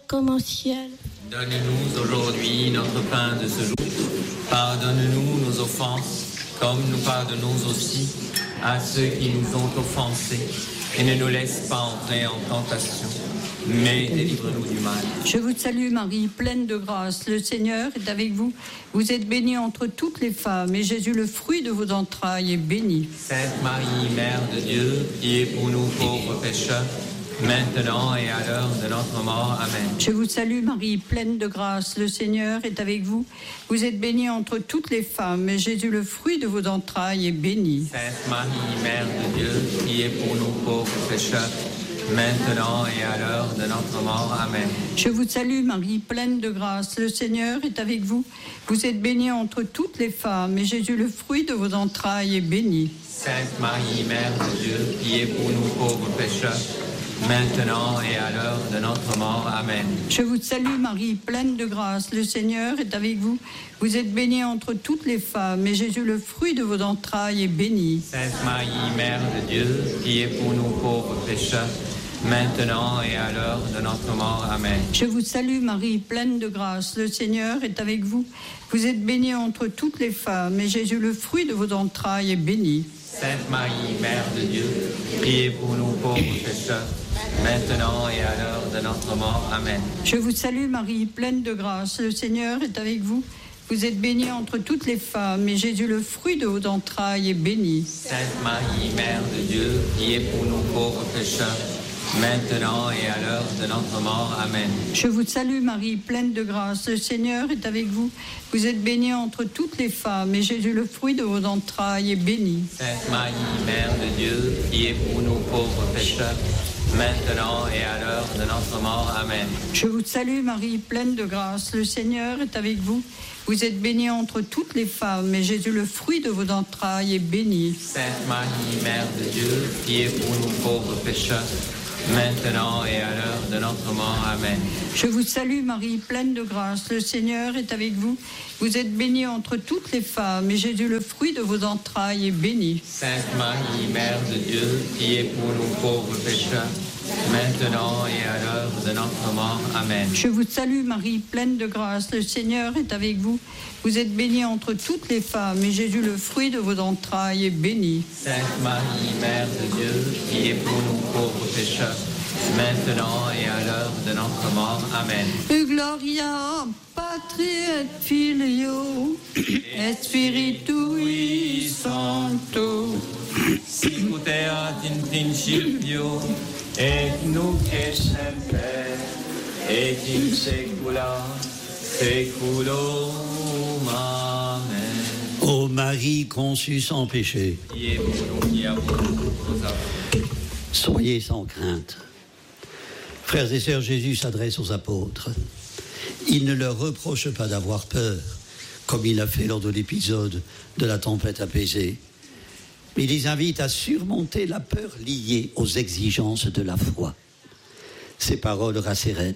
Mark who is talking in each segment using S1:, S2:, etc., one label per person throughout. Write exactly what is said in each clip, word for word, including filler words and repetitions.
S1: comme au ciel.
S2: Donne-nous aujourd'hui notre pain de ce jour. Pardonne-nous nos offenses, comme nous pardonnons aussi à ceux qui nous ont offensés. Et ne nous laisse pas entrer en tentation, mais délivre-nous du mal.
S3: Je vous salue Marie, pleine de grâce. Le Seigneur est avec vous. Vous êtes bénie entre toutes les femmes, et Jésus, le fruit de vos entrailles, est béni.
S2: Sainte Marie, Mère de Dieu, priez pour nous pauvres pécheurs, maintenant et à l'heure de notre mort. Amen.
S3: Je vous salue Marie, pleine de grâce. Le Seigneur est avec vous. Vous êtes bénie entre toutes les femmes, et Jésus, le fruit de vos entrailles, est béni.
S2: Sainte Marie, Mère de Dieu, priez pour nous pauvres pécheurs, maintenant et à l'heure de notre mort. Amen.
S3: Je vous salue Marie, pleine de grâce. Le Seigneur est avec vous. Vous êtes bénie entre toutes les femmes, et Jésus, le fruit de vos entrailles, est béni.
S2: Sainte Marie, Mère de Dieu, priez pour nous pauvres pécheurs, maintenant et à l'heure de notre mort. Amen.
S3: Je vous salue Marie, pleine de grâce. Le Seigneur est avec vous. Vous êtes bénie entre toutes les femmes, et Jésus, le fruit de vos entrailles, est béni.
S2: Sainte Marie, Mère de Dieu, priez pour nous pauvres pécheurs, maintenant et à l'heure de notre mort. Amen.
S3: Je vous salue Marie, pleine de grâce. Le Seigneur est avec vous. Vous êtes bénie entre toutes les femmes, et Jésus, le fruit de vos entrailles, est béni.
S2: Sainte Marie, Mère de Dieu, priez pour nous pauvres pécheurs, maintenant et à l'heure de notre mort. Amen.
S3: Je vous salue Marie, pleine de grâce. Le Seigneur est avec vous. Vous êtes bénie entre toutes les femmes, et Jésus, le fruit de vos entrailles, est béni.
S2: Sainte Marie, Mère de Dieu, priez pour nous pauvres pécheurs, maintenant et à l'heure de notre mort. Amen.
S3: Je vous salue Marie, pleine de grâce. Le Seigneur est avec vous. Vous êtes bénie entre toutes les femmes, et Jésus, le fruit de vos entrailles, est béni.
S2: Sainte Marie, Mère de Dieu, priez pour nous pauvres pécheurs, maintenant et à l'heure de notre mort. Amen.
S3: Je vous salue Marie, pleine de grâce. Le Seigneur est avec vous. Vous êtes bénie entre toutes les femmes, et Jésus, le fruit de vos entrailles, est béni.
S2: Sainte Marie, Mère de Dieu, priez pour nous pauvres pécheurs, maintenant et à l'heure de notre mort. Amen.
S3: Je vous salue Marie, pleine de grâce. Le Seigneur est avec vous. Vous êtes bénie entre toutes les femmes, et Jésus, le fruit de vos entrailles, est béni.
S2: Sainte Marie, Mère de Dieu, priez pour nous pauvres pécheurs, maintenant et à l'heure de notre mort. Amen.
S3: Je vous salue Marie, pleine de grâce. Le Seigneur est avec vous. Vous êtes bénie entre toutes les femmes, et Jésus, le fruit de vos entrailles, est béni.
S2: Sainte Marie, Mère de Dieu, priez pour nous pauvres pécheurs, maintenant et à l'heure de notre mort. Amen.
S3: Gloria Patri et Filio et Spiritui Sancto,
S2: sicut erat in principio et nunc et semper et in saecula saeculorum. Amen.
S4: Ô Marie conçue sans péché,
S2: Priez pour nous qui avons nos âmes.
S4: Soyez sans crainte. Frères et sœurs, Jésus s'adresse aux apôtres. Il ne leur reproche pas d'avoir peur, comme il l'a fait lors de l'épisode de la tempête apaisée. Mais il les invite à surmonter la peur liée aux exigences de la foi. Ces paroles rassérénent.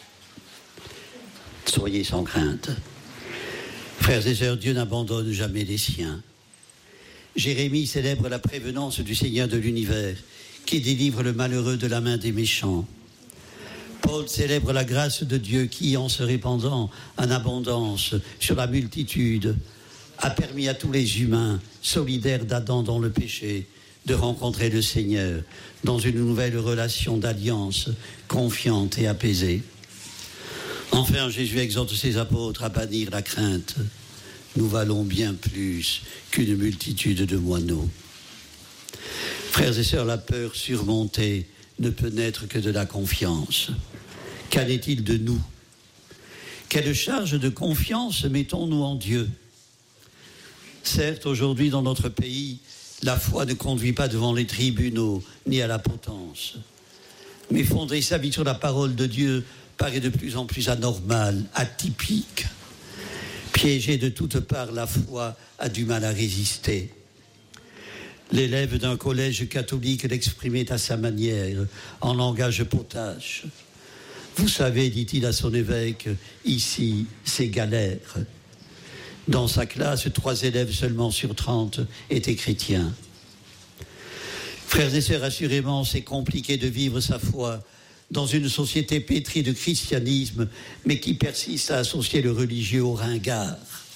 S4: Soyez sans crainte. Frères et sœurs, Dieu n'abandonne jamais les siens. Jérémie célèbre la prévenance du Seigneur de l'univers, qui délivre le malheureux de la main des méchants. Paul célèbre la grâce de Dieu qui, en se répandant en abondance sur la multitude, a permis à tous les humains, solidaires d'Adam dans le péché, de rencontrer le Seigneur dans une nouvelle relation d'alliance confiante et apaisée. Enfin, Jésus exhorte ses apôtres à bannir la crainte. Nous valons bien plus qu'une multitude de moineaux. Frères et sœurs, la peur surmontée ne peut naître que de la confiance. Qu'en est-il de nous? Quelle charge de confiance mettons-nous en Dieu? Certes, aujourd'hui, dans notre pays, la foi ne conduit pas devant les tribunaux ni à la potence. Mais fonder sa vie sur la parole de Dieu paraît de plus en plus anormal, atypique. Piégée de toutes parts, la foi a du mal à résister. L'élève d'un collège catholique l'exprimait à sa manière, en langage potache. Vous savez, dit-il à son évêque, ici, c'est galère. Dans sa classe, trois élèves seulement sur trente étaient chrétiens. Frères et sœurs, assurément, c'est compliqué de vivre sa foi dans une société pétrie de christianisme, mais qui persiste à associer le religieux au ringard.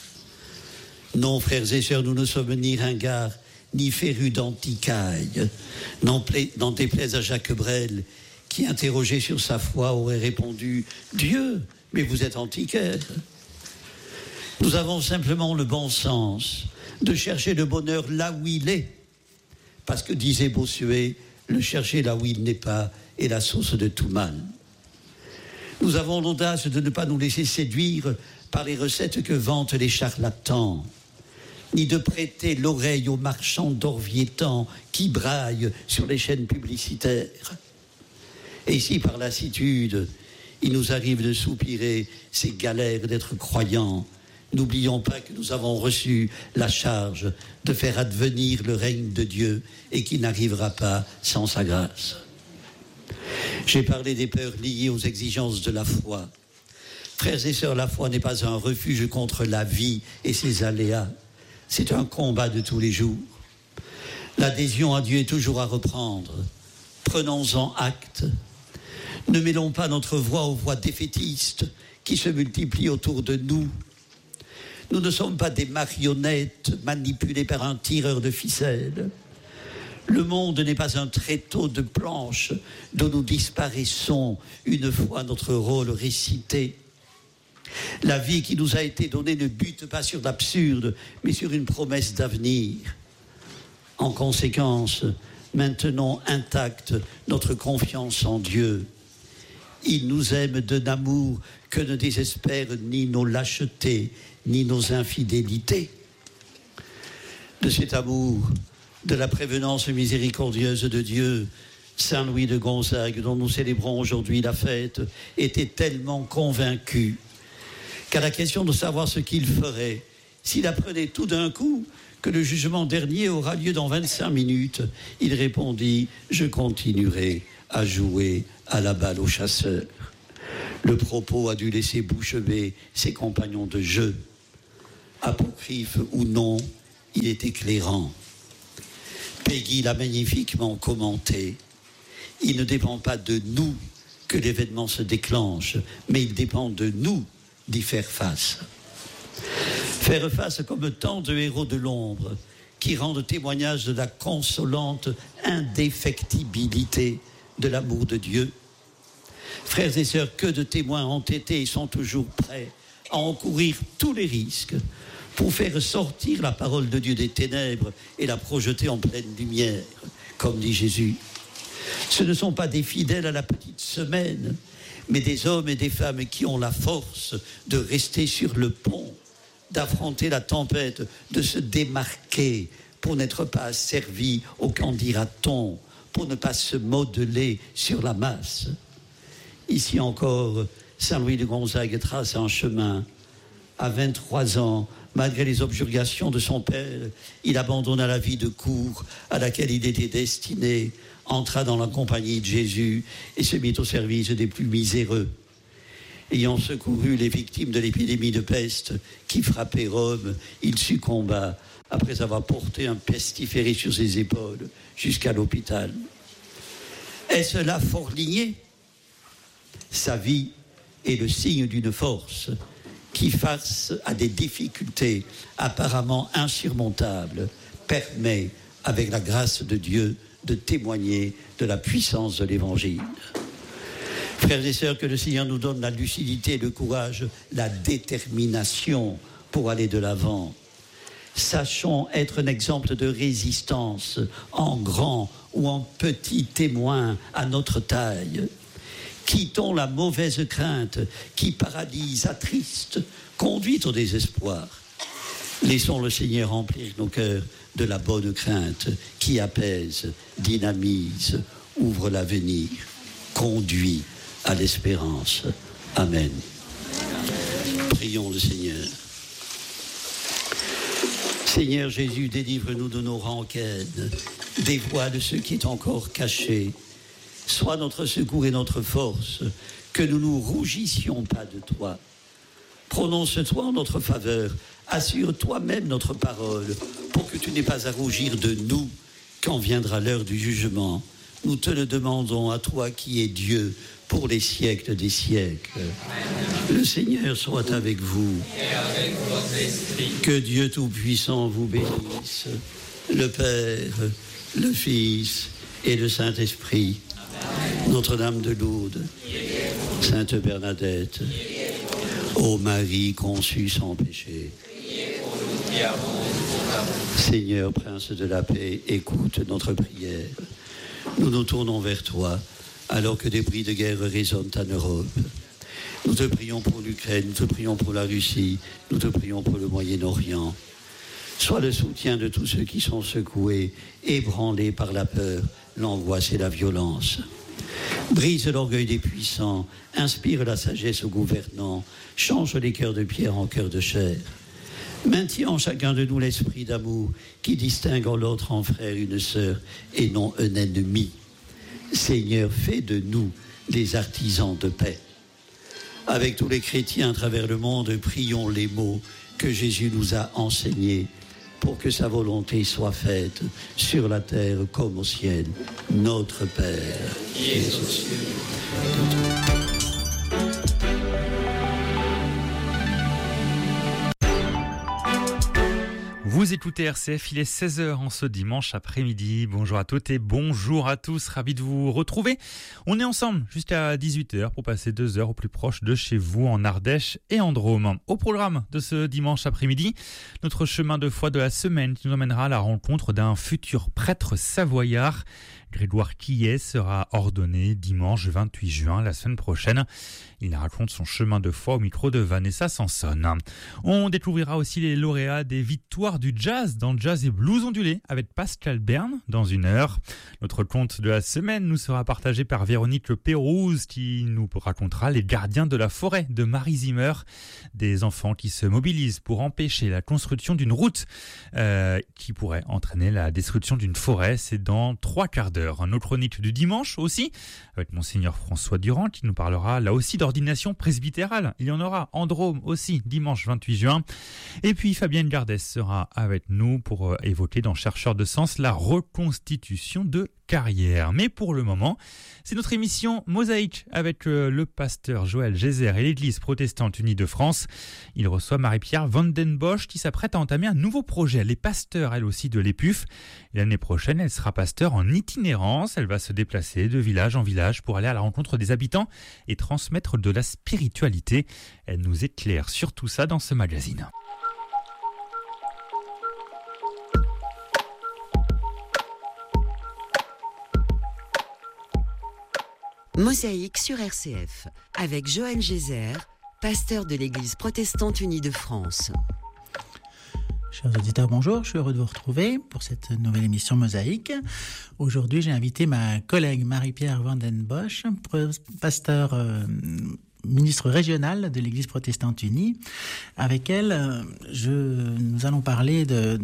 S4: Non, frères et sœurs, nous ne sommes ni ringards, ni férus d'anticailles. N'en, pla- n'en déplaise à Jacques Brel, qui, interrogé sur sa foi, aurait répondu « Dieu, mais vous êtes antiquaire ». Nous avons simplement le bon sens de chercher le bonheur là où il est. Parce que, disait Bossuet, le chercher là où il n'est pas est la source de tout mal. Nous avons l'audace de ne pas nous laisser séduire par les recettes que vantent les charlatans, ni de prêter l'oreille aux marchands d'Orviétan qui braillent sur les chaînes publicitaires. Et si par lassitude, il nous arrive de soupirer ces galères d'être croyants, n'oublions pas que nous avons reçu la charge de faire advenir le règne de Dieu et qui n'arrivera pas sans sa grâce. J'ai parlé des peurs liées aux exigences de la foi. Frères et sœurs, la foi n'est pas un refuge contre la vie et ses aléas. C'est un combat de tous les jours. L'adhésion à Dieu est toujours à reprendre. Prenons-en acte. Ne mêlons pas notre voix aux voix défaitistes qui se multiplient autour de nous. Nous ne sommes pas des marionnettes manipulées par un tireur de ficelles. Le monde n'est pas un tréteau de planches dont nous disparaissons une fois notre rôle récité. La vie qui nous a été donnée ne bute pas sur l'absurde, mais sur une promesse d'avenir. En conséquence, maintenons intacte notre confiance en Dieu. Il nous aime d'un amour que ne désespèrent ni nos lâchetés, ni nos infidélités. De cet amour, de la prévenance miséricordieuse de Dieu, Saint Louis de Gonzague, dont nous célébrons aujourd'hui la fête, était tellement convaincu qu'à la question de savoir ce qu'il ferait s'il apprenait tout d'un coup que le jugement dernier aura lieu dans vingt-cinq minutes, il répondit « Je continuerai à jouer à la balle aux chasseurs ». Le propos a dû laisser bouche bée ses compagnons de jeu. Apocryphe ou non, il est éclairant. Peggy l'a magnifiquement commenté. Il ne dépend pas de nous que l'événement se déclenche, mais il dépend de nous d'y faire face. Faire face comme tant de héros de l'ombre qui rendent témoignage de la consolante indéfectibilité de l'amour de Dieu. Frères et sœurs, que de témoins entêtés et sont toujours prêts à encourir tous les risques pour faire sortir la parole de Dieu des ténèbres et la projeter en pleine lumière, comme dit Jésus. Ce ne sont pas des fidèles à la petite semaine, mais des hommes et des femmes qui ont la force de rester sur le pont, d'affronter la tempête, de se démarquer pour n'être pas asservis au qu'en dira-t-on, pour ne pas se modeler sur la masse. Ici encore, Saint Louis de Gonzague trace un chemin. À vingt-trois ans, malgré les objurgations de son père, il abandonna la vie de cour à laquelle il était destiné, entra dans la compagnie de Jésus et se mit au service des plus miséreux. Ayant secouru les victimes de l'épidémie de peste qui frappait Rome, il succomba après avoir porté un pestiféré sur ses épaules jusqu'à l'hôpital. Est-ce là Forligné ? Sa vie est le signe d'une force qui, face à des difficultés apparemment insurmontables, permet, avec la grâce de Dieu, de témoigner de la puissance de l'Évangile. Frères et sœurs, que le Seigneur nous donne la lucidité, le courage, la détermination pour aller de l'avant. Sachons être un exemple de résistance en grand ou en petit témoin à notre taille. Quittons la mauvaise crainte qui paralyse, attriste, conduit au désespoir. Laissons le Seigneur remplir nos cœurs de la bonne crainte qui apaise, dynamise, ouvre l'avenir, conduit à l'espérance. Amen. Prions le Seigneur. Seigneur Jésus, délivre-nous de nos rengaines, dévoile ce qui est encore caché. Sois notre secours et notre force, que nous ne nous rougissions pas de toi. Prononce-toi en notre faveur, assure toi-même notre parole, pour que tu n'aies pas à rougir de nous quand viendra l'heure du jugement. Nous te le demandons à toi qui es Dieu, pour les siècles des siècles. Le Seigneur soit avec vous.
S2: Et avec votre esprit.
S4: Que Dieu Tout-Puissant vous bénisse, le Père, le Fils et le Saint-Esprit. Notre-Dame de Lourdes, Sainte Bernadette, ô Marie conçue sans péché. Seigneur, Prince de la paix, écoute notre prière. Nous nous tournons vers toi, alors que des bruits de guerre résonnent en Europe. Nous te prions pour l'Ukraine, nous te prions pour la Russie, nous te prions pour le Moyen-Orient. Sois le soutien de tous ceux qui sont secoués, ébranlés par la peur, l'angoisse et la violence. Brise l'orgueil des puissants, inspire la sagesse aux gouvernants, change les cœurs de pierre en cœurs de chair. Maintiens en chacun de nous l'esprit d'amour qui distingue en l'autre en frère une sœur et non un ennemi. Seigneur, fais de nous des artisans de paix. Avec tous les chrétiens à travers le monde, prions les mots que Jésus nous a enseignés pour que sa volonté soit faite sur la terre comme au ciel. Notre Père, qui es aux cieux.
S1: Vous écoutez R C F, il est seize heures en ce dimanche après-midi. Bonjour à toutes et bonjour à tous, ravi de vous retrouver. On est ensemble jusqu'à dix-huit heures pour passer deux heures au plus proche de chez vous en Ardèche et en Drôme. Au programme de ce dimanche après-midi, notre chemin de foi de la semaine qui nous emmènera à la rencontre d'un futur prêtre savoyard. Grégoire Quillet sera ordonné dimanche vingt-huit juin, la semaine prochaine. Il raconte son chemin de foi au micro de Vanessa Sanson. On découvrira aussi les lauréats des victoires du jazz dans Jazz et Blues ondulés avec Pascal Berne dans une heure. Notre conte de la semaine nous sera partagé par Véronique Le Pérouse qui nous racontera les gardiens de la forêt de Marie Zimmer, des enfants qui se mobilisent pour empêcher la construction d'une route euh, qui pourrait entraîner la destruction d'une forêt. C'est dans trois quarts d'heure. Nos chroniques du dimanche aussi, avec Monseigneur François Durand qui nous parlera là aussi d'ordination presbytérale. Il y en aura en Drôme aussi dimanche vingt-huit juin. Et puis Fabienne Gardès sera avec nous pour évoquer dans Chercheurs de sens la reconstitution de carrière. Mais pour le moment, c'est notre émission Mosaïque avec le pasteur Joël Gézère et l'Église protestante unie de France. Il reçoit Marie-Pierre Van Den Bosch qui s'apprête à entamer un nouveau projet. Elle est pasteur, elle aussi, de l'E P U F. Et l'année prochaine, elle sera pasteur en itinérance. Elle va se déplacer de village en village pour aller à la rencontre des habitants et transmettre de la spiritualité. Elle nous éclaire sur tout ça dans ce magazine.
S5: Mosaïque sur R C F, avec Joël Gézère, pasteur de l'Église protestante unie de France.
S6: Chers auditeurs, bonjour, je suis heureux de vous retrouver pour cette nouvelle émission Mosaïque. Aujourd'hui, j'ai invité ma collègue Marie-Pierre Van Den Bosch, pasteur euh, ministre régional de l'Église protestante unie. Avec elle, je, nous allons parler de...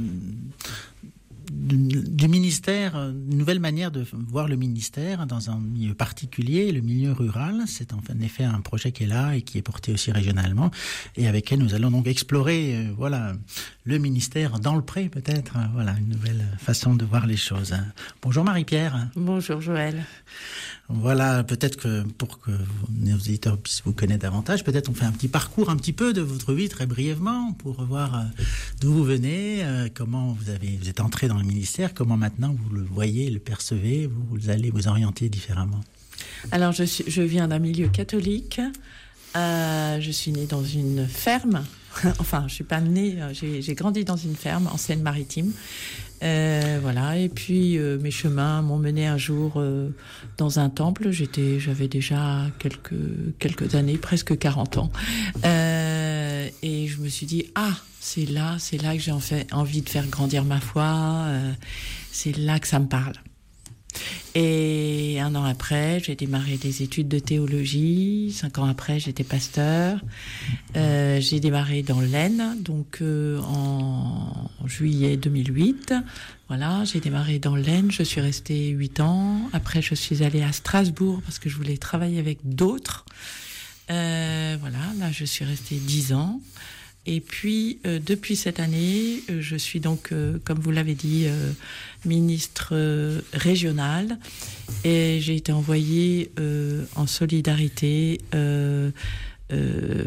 S6: du ministère, une nouvelle manière de voir le ministère dans un milieu particulier, le milieu rural. C'est en effet un projet qui est là et qui est porté aussi régionalement. Et avec elle, nous allons donc explorer, euh, voilà, le ministère dans le pré, peut-être. Hein, voilà, une nouvelle façon de voir les choses. Bonjour Marie-Pierre.
S7: Bonjour Joël.
S6: Voilà, peut-être que pour que nos auditeurs puissent vous connaître davantage, peut-être on fait un petit parcours un petit peu de votre vie très brièvement pour voir euh, d'où vous venez, euh, comment vous avez, vous êtes entré dans le ministère, comment maintenant vous le voyez, le percevez, vous, vous allez vous orienter différemment.
S7: Alors je, suis, je viens d'un milieu catholique, euh, je suis née dans une ferme, enfin je suis pas née, j'ai, j'ai grandi dans une ferme en Seine-Maritime. Euh, voilà, et puis euh, mes chemins m'ont mené un jour euh, dans un temple. J'étais, j'avais déjà quelques quelques années, presque quarante ans, euh, et je me suis dit ah c'est là, c'est là que j'ai en fait envie de faire grandir ma foi. Euh, c'est là que ça me parle. Et un an après, j'ai démarré des études de théologie. Cinq ans après, j'étais pasteur. Euh, j'ai démarré dans l'Aisne, donc euh, en juillet deux mille huit. Voilà, j'ai démarré dans l'Aisne. Je suis restée huit ans. Après, je suis allée à Strasbourg parce que je voulais travailler avec d'autres. Euh, voilà, là, je suis restée dix ans. Et puis, euh, depuis cette année, euh, je suis donc, euh, comme vous l'avez dit, euh, ministre euh, régional. Et j'ai été envoyée euh, en solidarité euh, euh,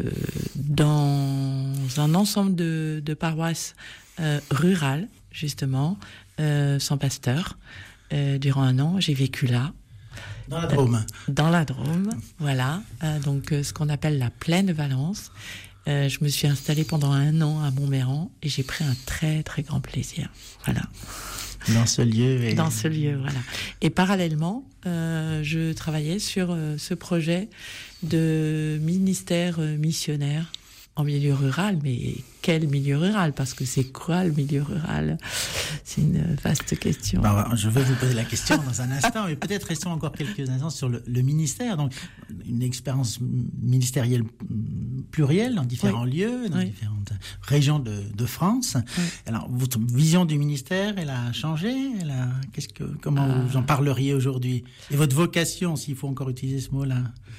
S7: dans un ensemble de, de paroisses euh, rurales, justement, euh, sans pasteur. Euh, durant un an, j'ai vécu là.
S6: Dans la Drôme.
S7: Euh, dans la Drôme, voilà. Euh, donc, euh, ce qu'on appelle la Plaine Valence. Euh, je me suis installée pendant un an à Montméran et j'ai pris un très très grand plaisir. Voilà.
S6: Dans ce lieu. Et...
S7: Dans ce lieu, voilà. Et parallèlement, euh, je travaillais sur euh, ce projet de ministère euh, missionnaire en milieu rural. Mais quel milieu rural? Parce que c'est quoi le milieu rural? C'est une vaste question.
S6: Bah, je vais vous poser la question dans un instant, mais peut-être restons encore quelques instants sur le, le ministère. Donc, une expérience ministérielle plurielle dans différents oui. lieux, dans oui. différentes régions de, de France. Oui. Alors, votre vision du ministère, elle a changé. Elle a, qu'est-ce que, comment euh... vous en parleriez aujourd'hui? Et votre vocation, s'il faut encore utiliser ce mot-là?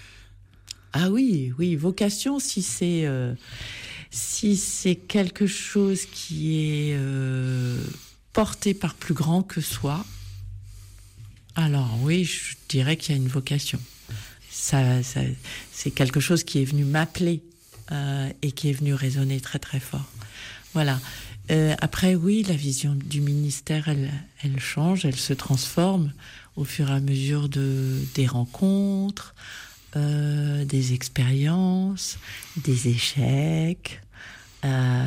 S7: Ah oui, oui, vocation, si c'est euh, si c'est quelque chose qui est euh, porté par plus grand que soi, alors oui, je dirais qu'il y a une vocation. Ça, ça, c'est quelque chose qui est venu m'appeler euh, et qui est venu résonner très très fort. Voilà. Euh, après, oui, la vision du ministère, elle, elle change, elle se transforme au fur et à mesure de des rencontres. Euh, des expériences, des échecs, euh,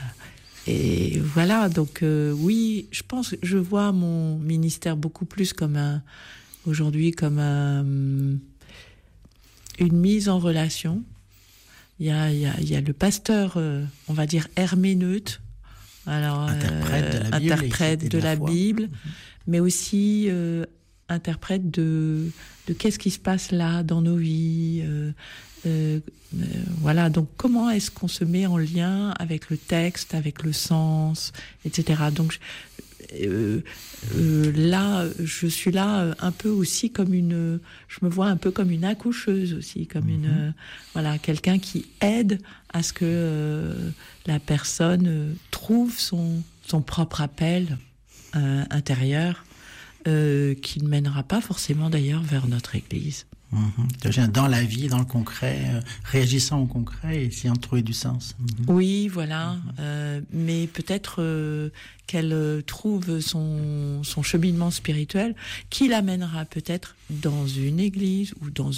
S7: et voilà. Donc euh, oui, je pense, je vois mon ministère beaucoup plus comme un, aujourd'hui comme un, une mise en relation. Il y a, il y a, il y a le pasteur, euh, on va dire herméneute, alors
S6: interprète de la Bible,
S7: interprète de la Bible, mais aussi euh, interprète de, de qu'est-ce qui se passe là dans nos vies. Euh, euh, euh, voilà, donc comment est-ce qu'on se met en lien avec le texte, avec le sens, et cetera. Donc euh, euh, là, je suis là un peu aussi comme une, je me vois un peu comme une accoucheuse aussi, comme mm-hmm. une, euh, voilà, quelqu'un qui aide à ce que euh, la personne euh, trouve son, son propre appel euh, intérieur. Euh, qui ne mènera pas forcément d'ailleurs vers notre Église.
S6: Mmh. Dans la vie, dans le concret, euh, réagissant au concret et essayant de trouver du sens. Mmh.
S7: Oui, voilà. Mmh. Euh, mais peut-être euh, qu'elle trouve son, son cheminement spirituel qui l'amènera peut-être dans une Église ou dans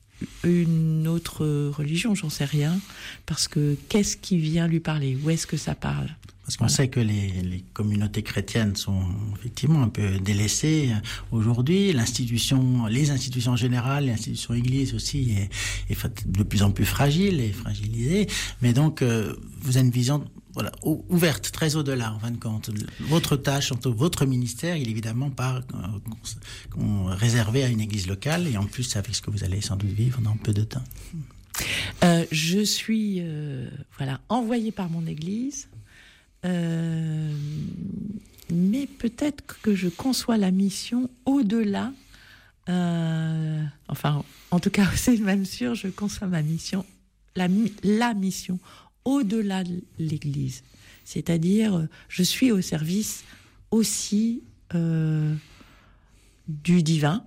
S7: une autre religion, j'en sais rien. Parce que qu'est-ce qui vient lui parler? Où est-ce que ça parle?
S6: Parce qu'on voilà. sait que les, les communautés chrétiennes sont effectivement un peu délaissées aujourd'hui. L'institution, les institutions générales, l'institution Église aussi est, est de plus en plus fragile et fragilisée. Mais donc, euh, vous avez une vision voilà, ouverte, très au-delà, en fin de compte. Votre tâche, votre ministère, il est évidemment pas euh, réservé à une église locale, et en plus, avec ce que vous allez sans doute vivre dans peu de temps.
S7: Euh, je suis euh, voilà, envoyée par mon église. Euh, mais peut-être que je conçois la mission au-delà, euh, enfin, en tout cas, c'est même sûr, je conçois ma mission, la, la mission au-delà de l'Église. C'est-à-dire, je suis au service aussi euh, du divin,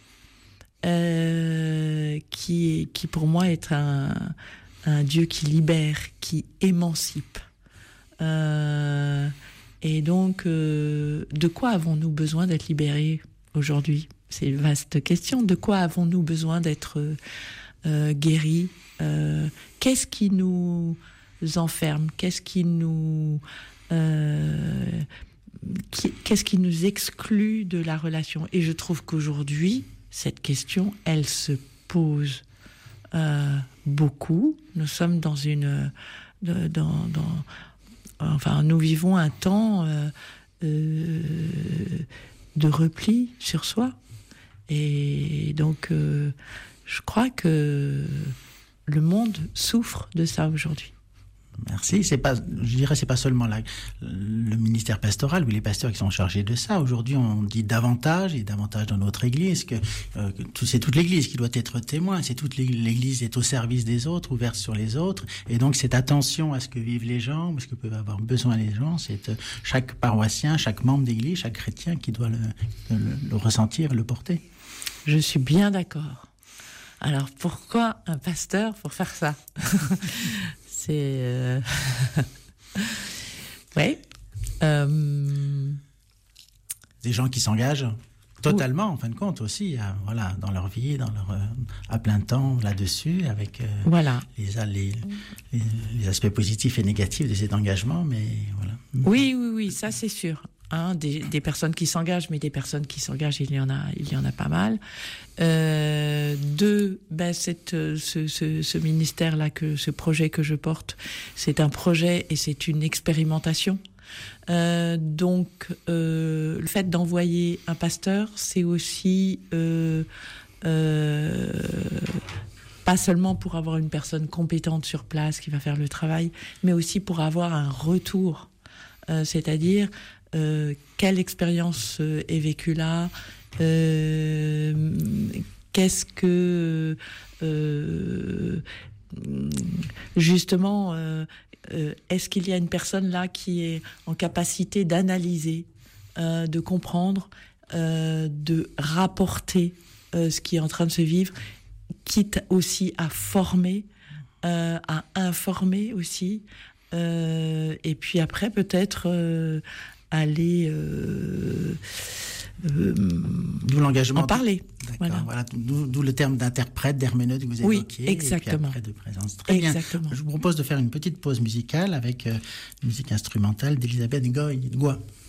S7: euh, qui, qui pour moi est un, un Dieu qui libère, qui émancipe. Euh, et donc, euh, de quoi avons-nous besoin d'être libérés aujourd'hui? C'est une vaste question. De quoi avons-nous besoin d'être euh, guéris? euh, Qu'est-ce qui nous enferme? Qu'est-ce qui nous, euh, qui, qu'est-ce qui nous exclut de la relation? Et je trouve qu'aujourd'hui, cette question, elle se pose euh, beaucoup. Nous sommes dans une, dans, dans Enfin, nous vivons un temps euh, euh, de repli sur soi. Et donc, euh, je crois que le monde souffre de ça aujourd'hui.
S6: Merci. C'est pas, je dirais, c'est pas seulement la, le ministère pastoral ou les pasteurs qui sont chargés de ça. Aujourd'hui, on dit davantage et davantage dans notre Église que, euh, que tout, c'est toute l'Église qui doit être témoin. C'est toute l'Église est au service des autres, ouverte sur les autres. Et donc cette attention à ce que vivent les gens, à ce que peuvent avoir besoin les gens, c'est euh, chaque paroissien, chaque membre d'Église, chaque chrétien qui doit le, le, le ressentir et le porter.
S7: Je suis bien d'accord. Alors pourquoi un pasteur pour faire ça? C'est... Euh... oui. Euh...
S6: Des gens qui s'engagent totalement, oui. En fin de compte, aussi, à, voilà, dans leur vie, dans leur, euh, à plein temps là-dessus, avec euh,
S7: voilà.
S6: les, les, les, les aspects positifs et négatifs de cet engagement. Mais voilà.
S7: Oui, oui, oui, ça c'est sûr. Hein, des, des personnes qui s'engagent, mais des personnes qui s'engagent, il y en a, il y en a pas mal. Euh, deux, ben cette, ce, ce, ce ministère-là, que ce projet que je porte, c'est un projet et c'est une expérimentation. Euh, donc, euh, le fait d'envoyer un pasteur, c'est aussi euh, euh, pas seulement pour avoir une personne compétente sur place qui va faire le travail, mais aussi pour avoir un retour, euh, c'est-à-dire Euh, quelle expérience euh, est vécue là, euh, qu'est-ce que euh, justement euh, euh, est-ce qu'il y a une personne là qui est en capacité d'analyser, euh, de comprendre, euh, de rapporter euh, ce qui est en train de se vivre, quitte aussi à former, euh, à informer aussi, euh, et puis après peut-être euh, aller euh, euh,
S6: d'où l'engagement
S7: en parler.
S6: Voilà. Voilà, d'où, d'où le terme d'interprète, d'herméneute que vous évoquiez.
S7: Oui, exactement.
S6: Et puis après de présence. Très
S7: exactement.
S6: bien. Je vous propose de faire une petite pause musicale avec euh, une musique instrumentale d'Elisabeth Goy.